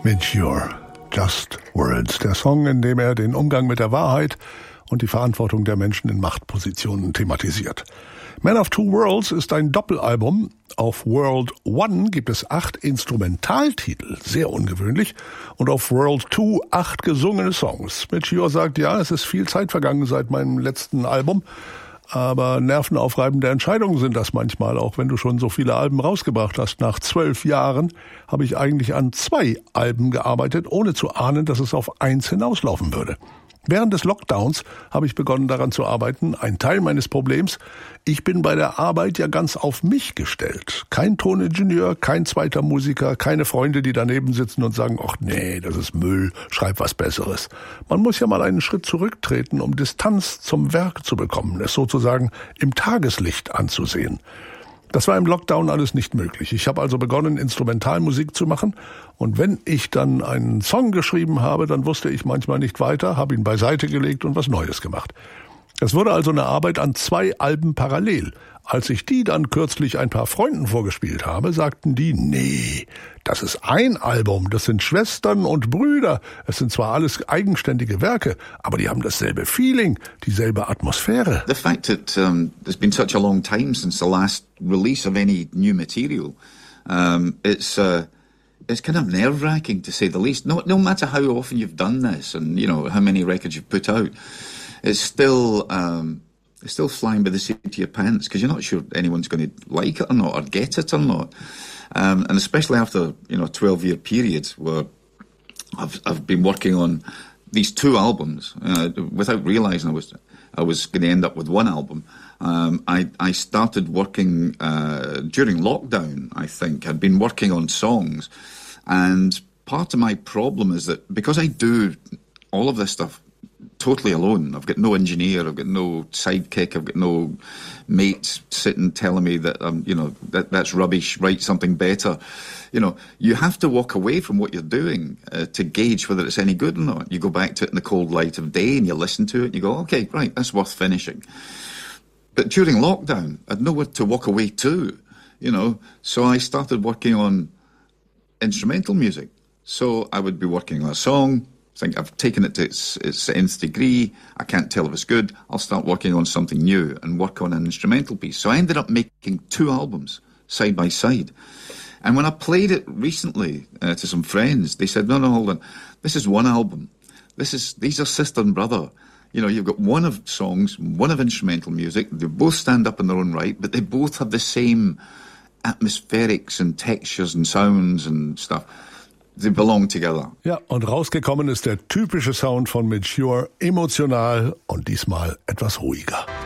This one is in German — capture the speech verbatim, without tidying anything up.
Midge Ure, Just Words, der Song, in dem er den Umgang mit der Wahrheit und die Verantwortung der Menschen in Machtpositionen thematisiert. Man of Two Worlds ist ein Doppelalbum. Auf World One gibt es acht Instrumentaltitel, sehr ungewöhnlich, und auf World Two acht gesungene Songs. Midge Ure sagt, ja, es ist viel Zeit vergangen seit meinem letzten Album, aber nervenaufreibende Entscheidungen sind das manchmal, auch wenn du schon so viele Alben rausgebracht hast. Nach zwölf Jahren habe ich eigentlich an zwei Alben gearbeitet, ohne zu ahnen, dass es auf eins hinauslaufen würde. Während des Lockdowns habe ich begonnen daran zu arbeiten. Ein Teil meines Problems, ich bin bei der Arbeit ja ganz auf mich gestellt. Kein Toningenieur, kein zweiter Musiker, keine Freunde, die daneben sitzen und sagen, ach nee, das ist Müll, schreib was Besseres. Man muss ja mal einen Schritt zurücktreten, um Distanz zum Werk zu bekommen, es sozusagen im Tageslicht anzusehen. Das war im Lockdown alles nicht möglich. Ich habe also begonnen, Instrumentalmusik zu machen. Und wenn ich dann einen Song geschrieben habe, dann wusste ich manchmal nicht weiter, habe ihn beiseite gelegt und was Neues gemacht. Es wurde also eine Arbeit an zwei Alben parallel. Als ich die dann kürzlich ein paar Freunden vorgespielt habe, sagten die, nee, das ist ein Album, das sind Schwestern und Brüder. Es sind zwar alles eigenständige Werke, aber die haben dasselbe Feeling, dieselbe Atmosphäre. The fact that um, it's been such a long time since the last release of any new material, um, it's uh, it's kind of nerve-wracking to say the least. No, no matter how often you've done this and, you know, how many records you've put out, it's still... Um, It's still flying by the seat of your pants because you're not sure anyone's going to like it or not or get it or not. Um, and especially after, you know, a twelve-year period where I've I've been working on these two albums uh, without realising I was I was going to end up with one album. Um, I I started working uh, during lockdown. I think I'd been working on songs, and part of my problem is that because I do all of this stuff totally alone. I've got no engineer, I've got no sidekick, I've got no mates sitting telling me that, um, you know, that that's rubbish, write something better. You know, you have to walk away from what you're doing uh, to gauge whether it's any good or not. You go back to it in the cold light of day and you listen to it and you go, okay, right, that's worth finishing. But during lockdown, I'd nowhere to walk away to, you know, so I started working on instrumental music. So I would be working on a song, think I've taken it to its, its nth degree, I can't tell if it's good, I'll start working on something new and work on an instrumental piece. So I ended up making two albums side by side. And when I played it recently uh, to some friends, they said, no, no, hold on, this is one album. This is These are sister and brother. You know, you've got one of songs, one of instrumental music, they both stand up in their own right, but they both have the same atmospherics and textures and sounds and stuff. They belong together. Ja, und rausgekommen ist der typische Sound von Midge Ure, emotional und diesmal etwas ruhiger.